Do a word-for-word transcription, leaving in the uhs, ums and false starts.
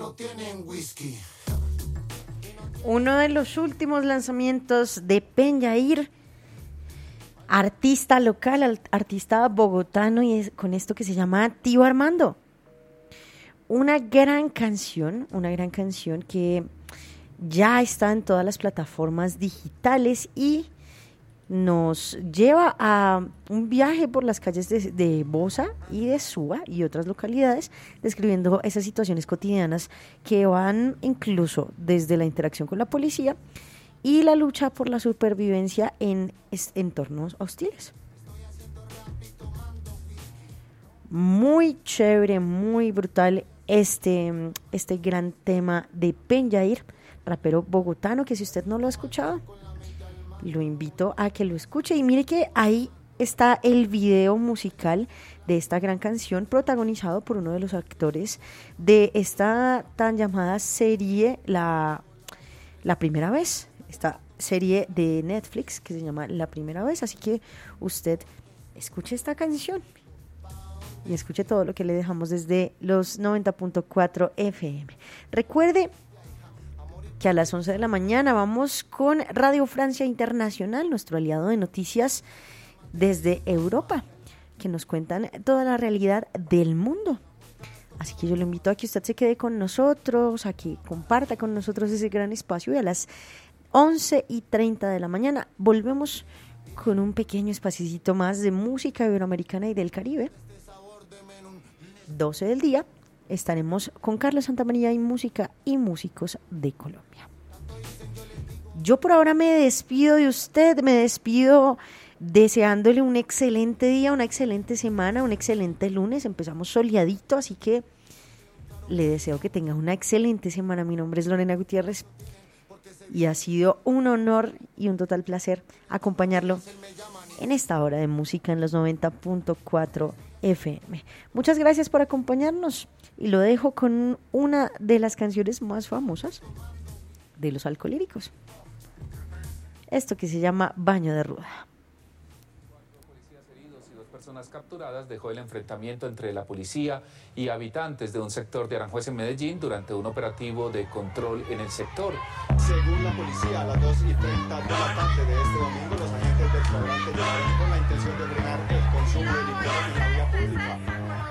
Uno de los últimos lanzamientos de Penjair, artista local, artista bogotano, y es con esto que se llama Tío Armando. Una gran canción, una gran canción que ya está en todas las plataformas digitales y nos lleva a un viaje por las calles de, de Bosa y de Suba y otras localidades, describiendo esas situaciones cotidianas que van incluso desde la interacción con la policía y la lucha por la supervivencia en entornos hostiles. Muy chévere, muy brutal este, este gran tema de Penjair, rapero bogotano, que si usted no lo ha escuchado, lo invito a que lo escuche. Y mire que ahí está el video musical de esta gran canción, protagonizado por uno de los actores de esta tan llamada serie La, la Primera Vez, esta serie de Netflix que se llama La Primera Vez. Así que usted escuche esta canción y escuche todo lo que le dejamos desde los noventa punto cuatro F M. Recuerde que a las once de la mañana vamos con Radio Francia Internacional, nuestro aliado de noticias desde Europa, que nos cuentan toda la realidad del mundo. Así que yo lo invito a que usted se quede con nosotros, a que comparta con nosotros ese gran espacio, y a las once y treinta de la mañana volvemos con un pequeño espacito más de música iberoamericana y del Caribe. doce del día. Estaremos con Carlos Santamaría y música y músicos de Colombia. Yo por ahora me despido de usted, me despido deseándole un excelente día, una excelente semana, un excelente lunes. Empezamos soleadito, así que le deseo que tenga una excelente semana. Mi nombre es Lorena Gutiérrez y ha sido un honor y un total placer acompañarlo en esta hora de música en los noventa punto cuatro F M. Muchas gracias por acompañarnos y lo dejo con una de las canciones más famosas de los Alcolíricos. Esto que se llama Baño de Ruda. Cuatro policías heridos y dos personas capturadas dejó el enfrentamiento entre la policía y habitantes de un sector de Aranjuez en Medellín durante un operativo de control en el sector. Según la policía, a las dos y treinta de la tarde de este domingo, los agentes del cuadrante llegaron con la intención de frenar el consumo de licor en la vía pública.